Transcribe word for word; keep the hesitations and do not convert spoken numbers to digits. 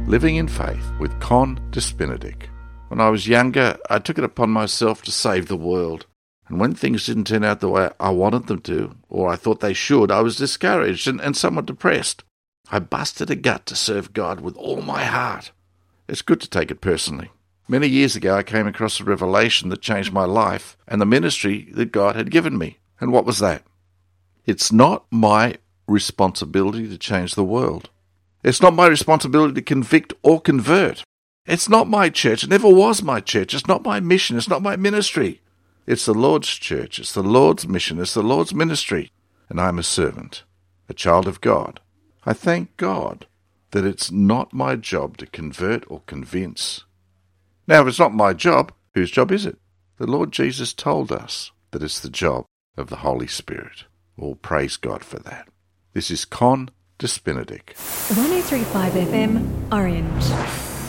Living in Faith with Con Despinadic. When I was younger, I took it upon myself to save the world. And when things didn't turn out the way I wanted them to, or I thought they should, I was discouraged and, and somewhat depressed. I busted a gut to serve God with all my heart. It's good to take it personally. Many years ago, I came across a revelation that changed my life and the ministry that God had given me. And what was that? It's not my responsibility to change the world. It's not my responsibility to convict or convert. It's not my church. It never was my church. It's not my mission. It's not my ministry. It's the Lord's church. It's the Lord's mission. It's the Lord's ministry. And I'm a servant, a child of God. I thank God that it's not my job to convert or convince. Now, if it's not my job, whose job is it? The Lord Jesus told us that it's the job of the Holy Spirit. Well, praise God for that. This is Con Despinadic. one oh three point five F M, Orange.